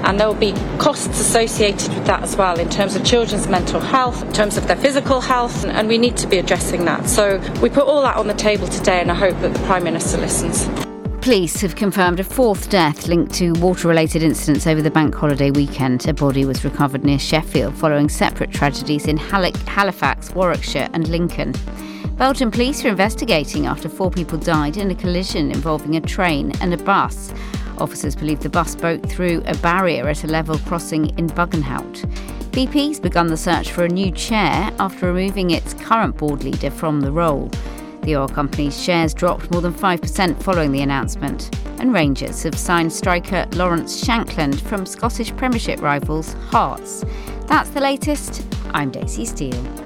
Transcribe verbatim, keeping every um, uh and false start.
and there will be costs associated with that as well in terms of children's mental health, in terms of their physical health, and we need to be addressing that. So we put all that on the table today, and I hope that the Prime Minister listens. Police have confirmed a fourth death linked to water-related incidents over the bank holiday weekend. A body was recovered near Sheffield following separate tragedies in Halifax, Warwickshire and Lincoln. Belgian police are investigating after four people died in a collision involving a train and a bus. Officers believe the bus broke through a barrier at a level crossing in Buggenhout. B P's begun the search for a new chair after removing its current board leader from the role. The oil company's shares dropped more than five percent following the announcement. And Rangers have signed striker Lawrence Shankland from Scottish Premiership rivals Hearts. That's the latest. I'm Daisy Steele.